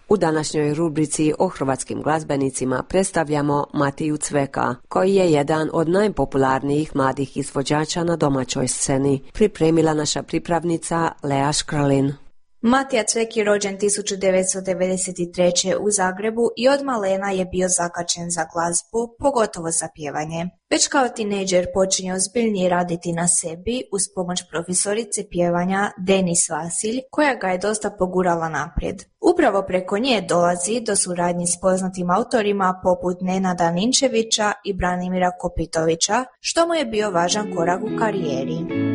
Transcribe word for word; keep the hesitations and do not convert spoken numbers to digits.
U današnjoj rubrici o hrvatskim glazbenicima predstavljamo Matiju Cveka, koji je jedan od najpopularnijih mladih izvođača na domaćoj sceni. Pripremila naša pripravnica Lea Škralin. Matija Cvek je rođen tisuću devetsto devedeset treće. u Zagrebu i od malena je bio zakačen za glazbu, pogotovo za pjevanje. Već kao tinejdžer počinje ozbiljnije raditi na sebi uz pomoć profesorice pjevanja Denis Vasilj, koja ga je dosta pogurala naprijed. Upravo preko nje dolazi do suradnji s poznatim autorima poput Nenada Ninčevića i Branimira Kopitovića, što mu je bio važan korak u karijeri.